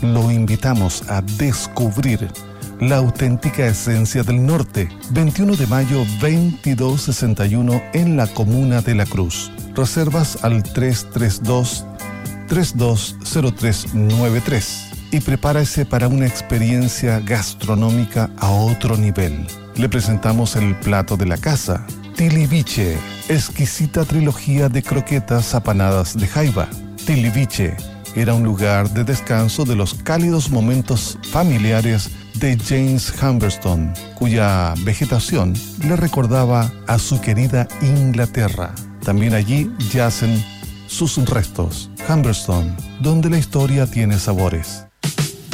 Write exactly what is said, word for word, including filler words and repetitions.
lo invitamos a descubrir la auténtica esencia del norte. veintiuno de mayo, veintidós sesenta y uno en la comuna de La Cruz. Reservas al tres tres dos, tres dos cero tres nueve tres y prepárese para una experiencia gastronómica a otro nivel. Le presentamos el plato de la casa, Tiliviche, exquisita trilogía de croquetas apanadas de jaiba. Tiliviche era un lugar de descanso de los cálidos momentos familiares de James Humberstone, cuya vegetación le recordaba a su querida Inglaterra. También allí yacen sus restos, Humberstone, donde la historia tiene sabores.